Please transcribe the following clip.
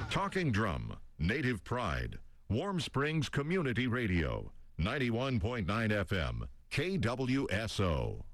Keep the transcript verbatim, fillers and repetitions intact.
Talking Drum, Native Pride, Warm Springs Community Radio, ninety-one point nine F M, K W S O.